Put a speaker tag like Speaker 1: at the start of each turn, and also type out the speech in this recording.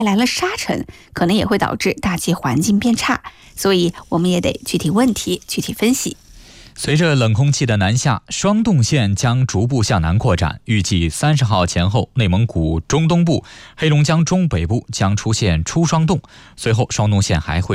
Speaker 1: 来了沙尘，可能也会导致大气环境变差，所以我们也得具体问题具体分析。
Speaker 2: 随着冷空气的南下，霜冻线将逐步向南扩展，预计30号前后，内蒙古中东部、黑龙江中北部将出现初霜冻，随后霜冻线还会